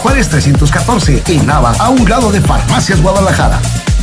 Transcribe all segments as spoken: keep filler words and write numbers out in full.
Juárez trescientos catorce, en Nava, a un lado de Farmacias Guadalajara.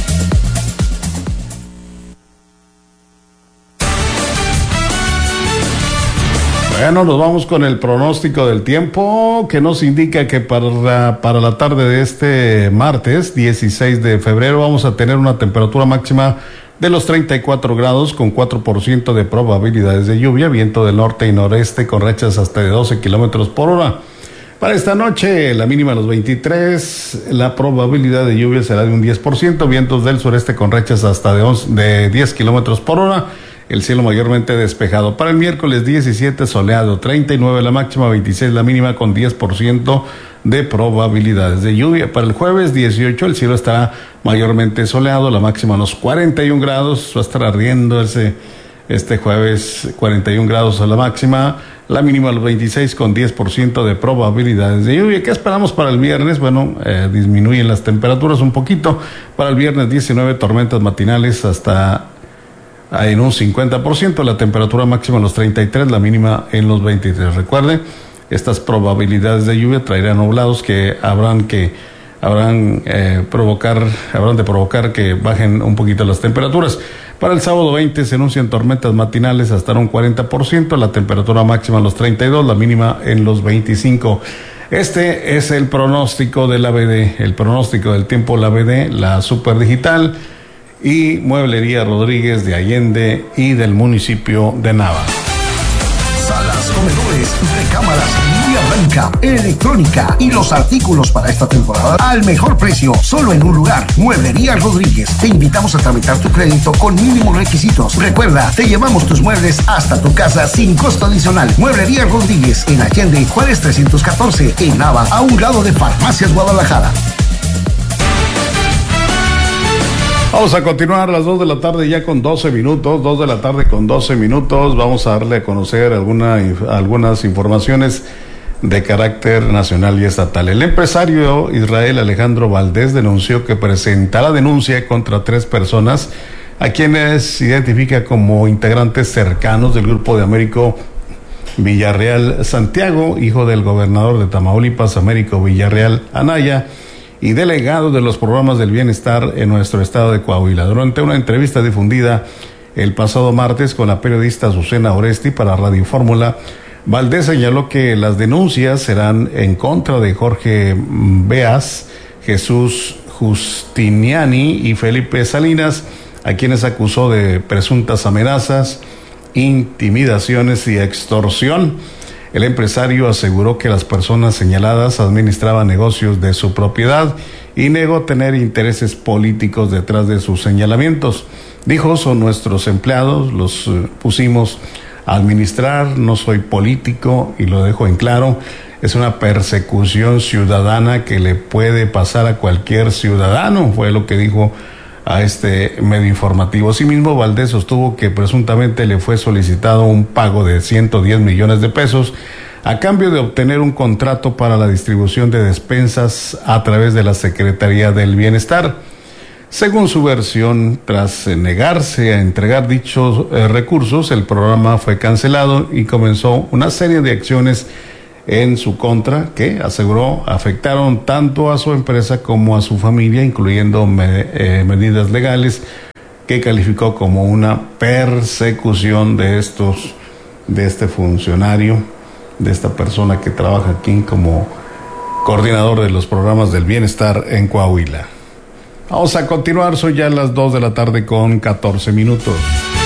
Bueno, nos vamos con el pronóstico del tiempo, que nos indica que para, para la tarde de este martes, dieciséis de febrero, vamos a tener una temperatura máxima de los treinta y cuatro grados con cuatro por ciento de probabilidades de lluvia, viento del norte y noreste con rachas hasta de doce kilómetros por hora. Para esta noche, la mínima a los veintitrés, la probabilidad de lluvia será de un diez por ciento, vientos del sureste con rachas hasta de, once, de diez kilómetros por hora. El cielo mayormente despejado. Para el miércoles diecisiete, soleado, treinta y nueve la máxima, veintiséis la mínima con diez por ciento de probabilidades de lluvia. Para el jueves dieciocho, el cielo estará mayormente soleado, la máxima a los cuarenta y un grados, va a estar ardiendo ese, este jueves, cuarenta y un grados a la máxima, la mínima a los veintiséis con diez por ciento de probabilidades de lluvia. ¿Qué esperamos para el viernes? Bueno, eh, disminuyen las temperaturas un poquito. Para el viernes diecinueve, tormentas matinales hasta en un cincuenta por ciento, la temperatura máxima en los treinta y tres, la mínima en los veintitrés. Recuerde, estas probabilidades de lluvia traerán nublados que habrán que habrán eh, provocar habrán de provocar que bajen un poquito las temperaturas. Para el sábado veinte se anuncian tormentas matinales hasta un cuarenta por ciento, la temperatura máxima en los treinta y dos, la mínima en los veinticinco. Este es el pronóstico de la B D, el pronóstico del tiempo la B D, la super digital y Mueblería Rodríguez de Allende y del municipio de Nava. Salas, comedores, recámaras, línea blanca, electrónica y los artículos para esta temporada al mejor precio, solo en un lugar. Mueblería Rodríguez. Te invitamos a tramitar tu crédito con mínimos requisitos. Recuerda, te llevamos tus muebles hasta tu casa sin costo adicional. Mueblería Rodríguez en Allende, Juárez trescientos catorce, en Nava, a un lado de Farmacias Guadalajara. Vamos a continuar a las dos de la tarde ya con doce minutos, dos de la tarde con doce minutos. Vamos a darle a conocer alguna, algunas informaciones de carácter nacional y estatal. El empresario Israel Alejandro Valdés denunció que presentará denuncia contra tres personas a quienes identifica como integrantes cercanos del grupo de Américo Villarreal Santiago, hijo del gobernador de Tamaulipas, Américo Villarreal Anaya, y delegado de los programas del bienestar en nuestro estado de Coahuila. Durante una entrevista difundida el pasado martes con la periodista Azucena Oresti para Radio Fórmula, Valdés señaló que las denuncias serán en contra de Jorge Beas, Jesús Justiniani y Felipe Salinas, a quienes acusó de presuntas amenazas, intimidaciones y extorsión. El empresario aseguró que las personas señaladas administraban negocios de su propiedad y negó tener intereses políticos detrás de sus señalamientos. Dijo, son nuestros empleados, los uh, pusimos a administrar, no soy político y lo dejo en claro, es una persecución ciudadana que le puede pasar a cualquier ciudadano, fue lo que dijo a este medio informativo. Asimismo, Valdés sostuvo que presuntamente le fue solicitado un pago de ciento diez millones de pesos a cambio de obtener un contrato para la distribución de despensas a través de la Secretaría del Bienestar. Según su versión, tras negarse a entregar dichos eh, recursos, el programa fue cancelado y comenzó una serie de acciones en su contra que, aseguró, afectaron tanto a su empresa como a su familia, incluyendo me, eh, medidas legales que calificó como una persecución de estos, de este funcionario, de esta persona que trabaja aquí como coordinador de los programas del bienestar en Coahuila. Vamos a continuar, son ya las dos de la tarde con catorce minutos.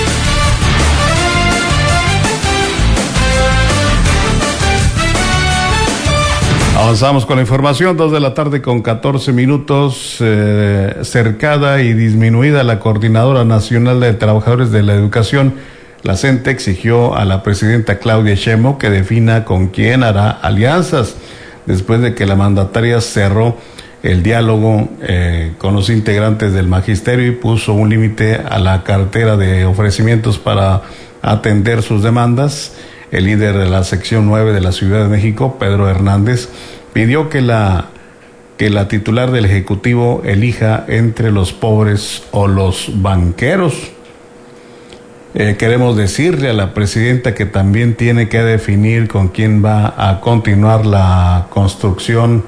Avanzamos con la información, dos de la tarde con catorce minutos, eh, cercada y disminuida la Coordinadora Nacional de Trabajadores de la Educación, la CENTE, exigió a la presidenta Claudia Sheinbaum que defina con quién hará alianzas, después de que la mandataria cerró el diálogo eh, con los integrantes del magisterio y puso un límite a la cartera de ofrecimientos para atender sus demandas. El líder de la sección nueve de la Ciudad de México, Pedro Hernández, pidió que la, que la titular del Ejecutivo elija entre los pobres o los banqueros. Eh, queremos decirle a la presidenta que también tiene que definir con quién va a continuar la construcción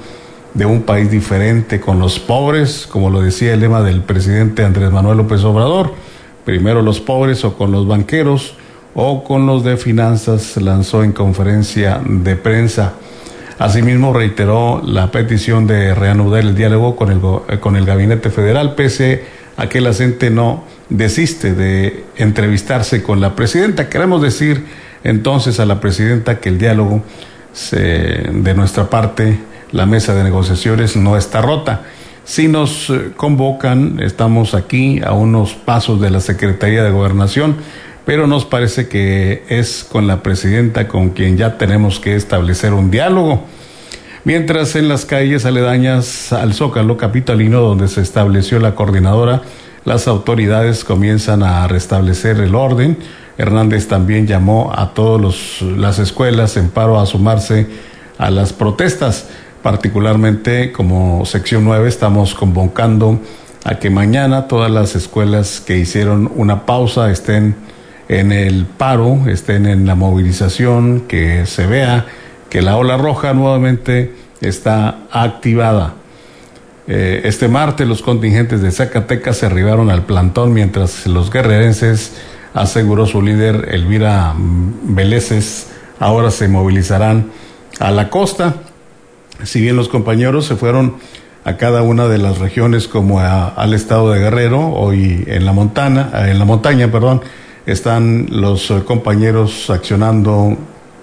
de un país diferente con los pobres, como lo decía el lema del presidente Andrés Manuel López Obrador, primero los pobres o con los banqueros o con los de finanzas, lanzó en conferencia de prensa. Asimismo reiteró la petición de reanudar el diálogo con el, con el gabinete federal, pese a que la gente no desiste de entrevistarse con la presidenta. Queremos decir entonces a la presidenta que el diálogo se, de nuestra parte, la mesa de negociaciones no está rota. Si nos convocan, estamos aquí a unos pasos de la Secretaría de Gobernación, pero nos parece que es con la presidenta con quien ya tenemos que establecer un diálogo. Mientras en las calles aledañas al Zócalo capitalino, donde se estableció la coordinadora, las autoridades comienzan a restablecer el orden. Hernández también llamó a todas las escuelas en paro a sumarse a las protestas. Particularmente como sección nueve estamos convocando a que mañana todas las escuelas que hicieron una pausa estén en el paro, estén en la movilización, que se vea que la ola roja nuevamente está activada. Eh, este martes los contingentes de Zacatecas se arribaron al plantón, mientras los guerrerenses, aseguró su líder Elvira Veleses, ahora se movilizarán a la costa. Si bien los compañeros se fueron a cada una de las regiones, como a, al estado de Guerrero, hoy en la montana, en la montaña, perdón, están los compañeros accionando,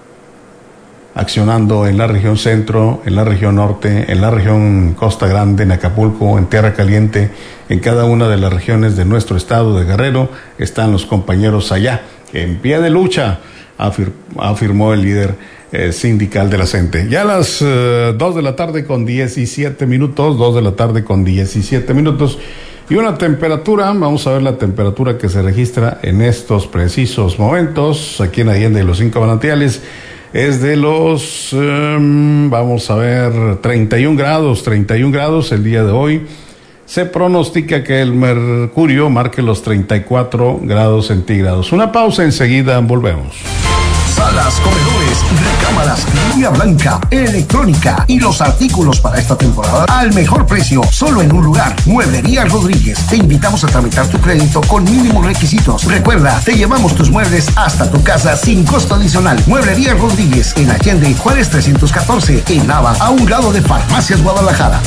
accionando en la región centro, en la región norte, en la región Costa Grande, en Acapulco, en Tierra Caliente, en cada una de las regiones de nuestro estado de Guerrero están los compañeros allá, en pie de lucha, afir, afirmó el líder Eh, sindical de la CENTE. Ya a las eh, dos de la tarde con diecisiete minutos, dos de la tarde con diecisiete minutos, y una temperatura, vamos a ver la temperatura que se registra en estos precisos momentos, aquí en Allende de los Cinco Manantiales, es de los, eh, vamos a ver, treinta y un grados, treinta y un grados el día de hoy. Se pronostica que el mercurio marque los treinta y cuatro grados centígrados. Una pausa, enseguida volvemos. Salas, comedores, recámaras, línea blanca, electrónica y los artículos para esta temporada al mejor precio, solo en un lugar. Mueblería Rodríguez. Te invitamos a tramitar tu crédito con mínimos requisitos. Recuerda, te llevamos tus muebles hasta tu casa sin costo adicional. Mueblería Rodríguez, en Allende, Juárez trescientos catorce, en Nava, a un lado de Farmacias Guadalajara.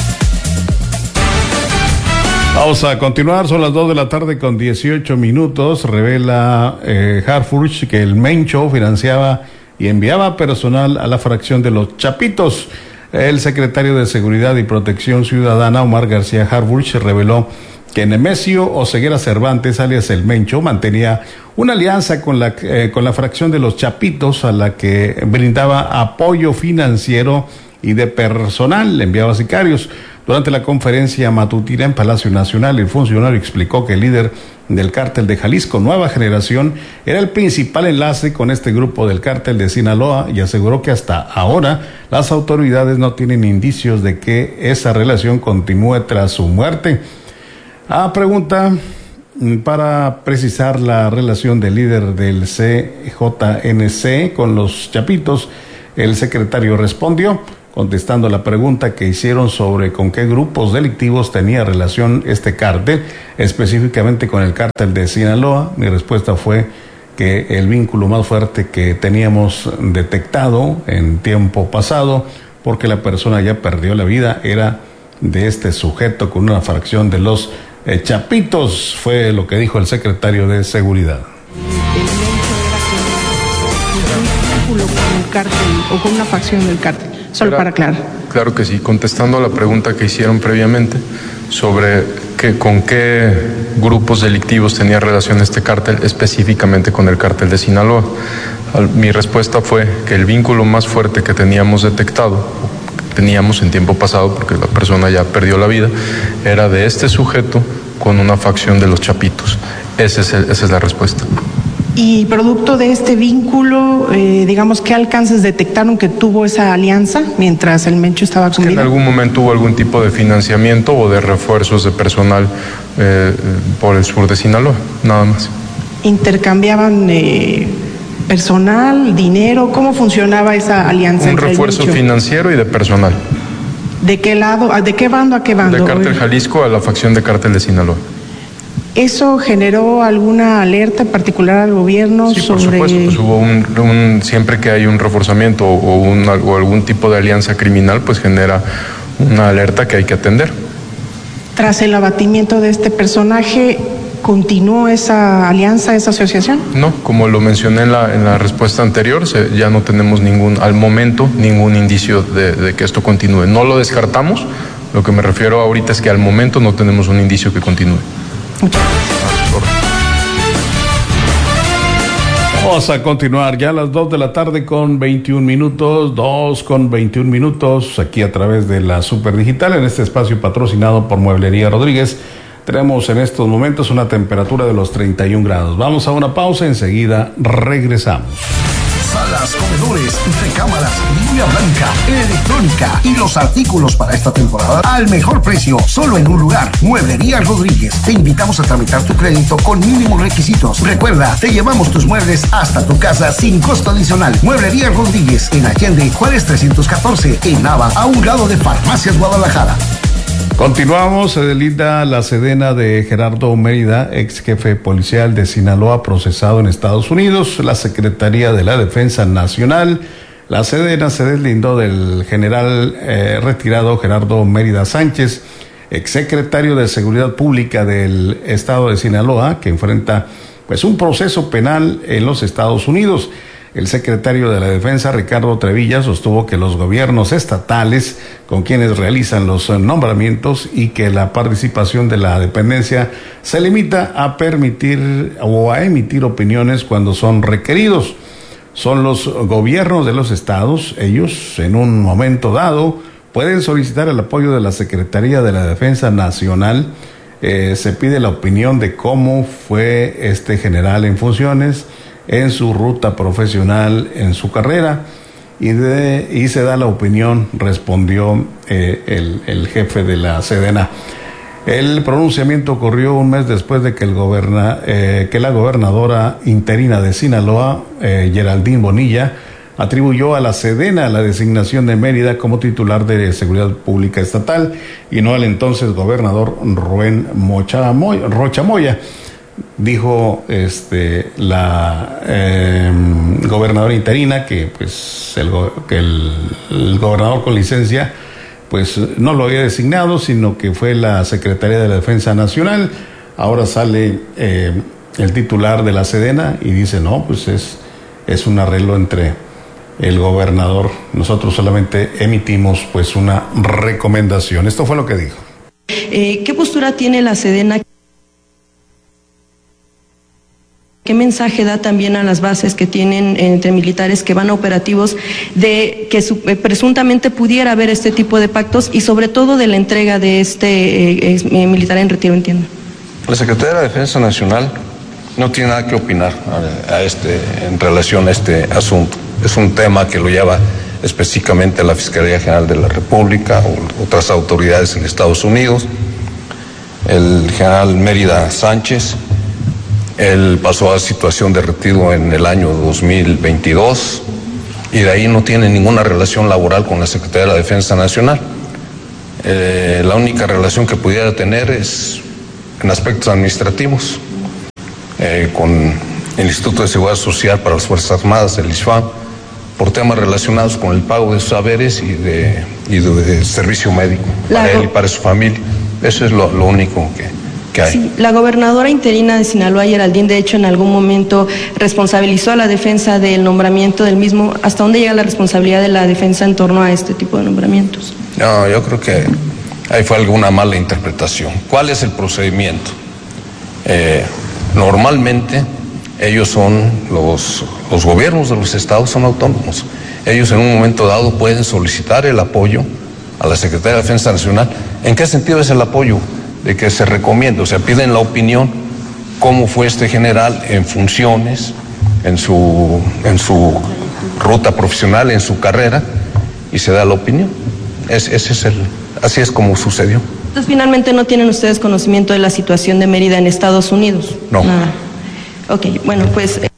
Vamos a continuar, son las dos de la tarde con dieciocho minutos. Revela eh, Harfuch que el Mencho financiaba y enviaba personal a la fracción de los Chapitos. El secretario de Seguridad y Protección Ciudadana, Omar García Harfuch, reveló que Nemesio Oseguera Cervantes, alias el Mencho, mantenía una alianza con la, eh, con la fracción de los Chapitos, a la que brindaba apoyo financiero y de personal, le enviaba sicarios. Durante la conferencia matutina en Palacio Nacional, el funcionario explicó que el líder del cártel de Jalisco, Nueva Generación, era el principal enlace con este grupo del cártel de Sinaloa, y aseguró que hasta ahora las autoridades no tienen indicios de que esa relación continúe tras su muerte. A pregunta para precisar la relación del líder del C J N C con los Chapitos, el secretario respondió, contestando la pregunta que hicieron sobre con qué grupos delictivos tenía relación este cártel, específicamente con el cártel de Sinaloa. Mi respuesta fue que el vínculo más fuerte que teníamos detectado en tiempo pasado, porque la persona ya perdió la vida, era de este sujeto con una fracción de los eh, Chapitos, fue lo que dijo el secretario de Seguridad. ¿Un vínculo con el cártel o con una facción del cártel? Solo Era, para aclarar. Claro que sí, contestando a la pregunta que hicieron previamente sobre que, con qué grupos delictivos tenía relación este cártel, específicamente con el cártel de Sinaloa. Mi respuesta fue que el vínculo más fuerte que teníamos detectado, teníamos en tiempo pasado, porque la persona ya perdió la vida, era de este sujeto con una facción de los Chapitos. Ese es el, esa es la respuesta. Y producto de este vínculo, eh, digamos, ¿qué alcances detectaron que tuvo esa alianza mientras el Mencho estaba con vida? En algún momento hubo algún tipo de financiamiento o de refuerzos de personal eh, por el sur de Sinaloa, nada más. ¿Intercambiaban eh, personal, dinero? ¿Cómo funcionaba esa alianza? Un entre refuerzo el Mencho? financiero y de personal. ¿De qué lado, de qué bando a qué bando? De Cártel Jalisco a la facción de Cártel de Sinaloa. ¿Eso generó alguna alerta en particular al gobierno sí, sobre...? Sí, por supuesto, pues hubo un, un, siempre que hay un reforzamiento o, un, o algún tipo de alianza criminal, pues genera una alerta que hay que atender. Tras el abatimiento de este personaje, ¿continuó esa alianza, esa asociación? No, como lo mencioné en la, en la respuesta anterior, se, ya no tenemos ningún, al momento, ningún indicio de, de que esto continúe. No lo descartamos, lo que me refiero ahorita es que al momento no tenemos un indicio que continúe. Muchas gracias. Vamos a continuar ya a las dos de la tarde con veintiún minutos, dos con veintiún minutos, aquí a través de la Superdigital, en este espacio patrocinado por Mueblería Rodríguez. Tenemos en estos momentos una temperatura de los treinta y un grados. Vamos a una pausa, enseguida regresamos. Salas, comedores, recámaras, línea blanca, electrónica y los artículos para esta temporada al mejor precio, solo en un lugar. Mueblería Rodríguez. Te invitamos a tramitar tu crédito con mínimos requisitos. Recuerda, te llevamos tus muebles hasta tu casa sin costo adicional. Mueblería Rodríguez en Allende, Juárez trescientos catorce, en Nava, a un lado de Farmacias Guadalajara. Continuamos, se delita la sedena de Gerardo Mérida, ex jefe policial de Sinaloa, procesado en Estados Unidos. La Secretaría de la Defensa Nacional, la sedena se deslindó del general eh, retirado Gerardo Mérida Sánchez, ex secretario de Seguridad Pública del estado de Sinaloa, que enfrenta pues un proceso penal en los Estados Unidos. El secretario de la Defensa, Ricardo Trevilla, sostuvo que los gobiernos estatales con quienes realizan los nombramientos y que la participación de la dependencia se limita a permitir o a emitir opiniones cuando son requeridos. Son los gobiernos de los estados, ellos en un momento dado pueden solicitar el apoyo de la Secretaría de la Defensa Nacional. Eh, se pide la opinión de cómo fue este general en funciones, en su ruta profesional, en su carrera, y, de, y se da la opinión, respondió eh, el, el jefe de la Sedena. El pronunciamiento ocurrió un mes después de que, el goberna, eh, que la gobernadora interina de Sinaloa, eh, Geraldine Bonilla, atribuyó a la Sedena la designación de Mérida como titular de Seguridad Pública Estatal y no al entonces gobernador Rubén Mocha Moy, Rocha Moya. Dijo este la eh, gobernadora interina que pues el, que el, el gobernador con licencia pues no lo había designado, sino que fue la Secretaría de la Defensa Nacional. Ahora sale eh, el titular de la Sedena y dice no, pues es, es un arreglo entre el gobernador. Nosotros solamente emitimos pues una recomendación. Esto fue lo que dijo. Eh, ¿Qué postura tiene la Sedena? ¿Qué mensaje da también a las bases que tienen entre militares que van a operativos de que su, eh, presuntamente pudiera haber este tipo de pactos y sobre todo de la entrega de este eh, eh, militar en retiro, entiendo? La Secretaría de la Defensa Nacional no tiene nada que opinar a, a este, en relación a este asunto. Es un tema que lo lleva específicamente la Fiscalía General de la República o otras autoridades en Estados Unidos. El general Mérida Sánchez, él pasó a situación de retiro en el año dos mil veintidós y de ahí no tiene ninguna relación laboral con la Secretaría de la Defensa Nacional. Eh, la única relación que pudiera tener es en aspectos administrativos, eh, con el Instituto de Seguridad Social para las Fuerzas Armadas, el I S F A M, por temas relacionados con el pago de sus haberes y de, y de, de servicio médico para él y para su familia. Eso es lo, lo único que... Sí, la gobernadora interina de Sinaloa, Geraldine, de hecho en algún momento responsabilizó a la defensa del nombramiento del mismo. ¿Hasta dónde llega la responsabilidad de la defensa en torno a este tipo de nombramientos? No, yo creo que ahí fue alguna mala interpretación. ¿Cuál es el procedimiento? Eh, normalmente ellos son, los, los gobiernos de los estados son autónomos. Ellos en un momento dado pueden solicitar el apoyo a la Secretaría de Defensa Nacional. ¿En qué sentido es el apoyo? De que se recomienda, o sea, piden la opinión cómo fue este general en funciones, en su, en su ruta profesional, en su carrera, y se da la opinión. Es, ese es el, así es como sucedió. Entonces, finalmente, ¿no tienen ustedes conocimiento de la situación de Mérida en Estados Unidos? No. Nada. Ok, bueno, pues...